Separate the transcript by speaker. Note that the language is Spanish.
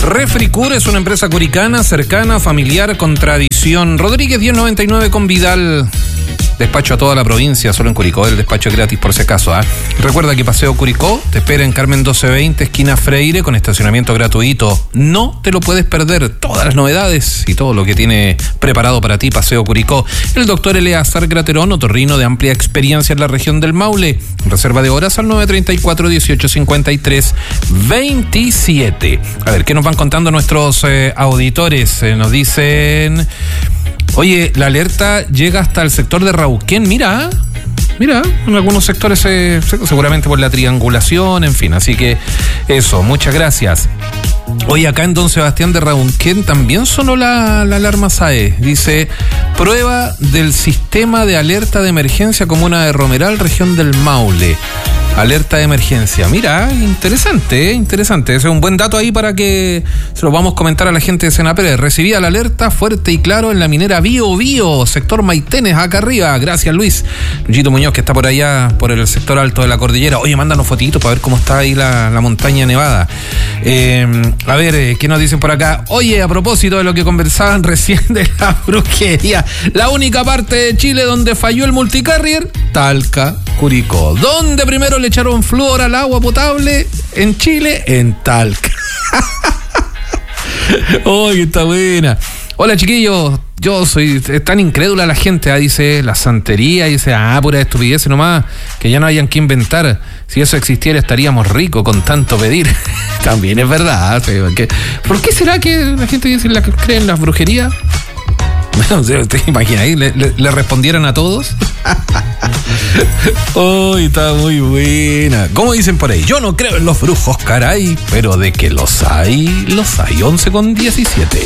Speaker 1: Refricur es una empresa curicana, cercana, familiar, con tradición. Rodríguez 1099 con Vidal. Despacho a toda la provincia, solo en Curicó. El despacho es gratis por si acaso. Recuerda que Paseo Curicó te espera en Carmen 1220, esquina Freire, con estacionamiento gratuito. No te lo puedes perder. Todas las novedades y todo lo que tiene preparado para ti Paseo Curicó. El doctor Eleazar Graterón, otorrino de amplia experiencia en la región del Maule. Reserva de horas al 934-1853-27. A ver, ¿qué nos van contando nuestros auditores? Nos dicen... Oye, la alerta llega hasta el sector de Rauquén. Mira, en algunos sectores seguramente por la triangulación, en fin. Así que eso, muchas gracias. Oye, acá en Don Sebastián de Rauquén también sonó la alarma SAE. Dice, prueba del sistema de alerta de emergencia comuna de Romeral, región del Maule. Alerta de emergencia. Mira, interesante. Ese es un buen dato ahí para que se lo vamos a comentar a la gente de Senapere. Recibida la alerta fuerte y claro en la minera Bio, sector Maitenes, acá arriba. Gracias, Luis. Luisito Muñoz, que está por allá, por el sector alto de la cordillera. Oye, mándanos fotitos para ver cómo está ahí la montaña nevada. A ver, ¿qué nos dicen por acá? Oye, a propósito de lo que conversaban recién de la brujería, la única parte de Chile donde falló el multicarrier, Talca, Curicó. ¿Dónde primero le echaron flúor al agua potable en Chile? En Talca. Oye, está buena. Hola, chiquillos. Es tan incrédula la gente, dice la santería, dice, pura estupidez nomás, que ya no hayan que inventar. Si eso existiera estaríamos ricos con tanto pedir. También es verdad. ¿Por qué será que la gente dice que cree en las brujerías? No sé, ¿te imaginas ahí? ¿Le respondieran a todos? Está muy buena. ¿Cómo dicen por ahí? Yo no creo en los brujos, caray, pero de que los hay 11 con 17.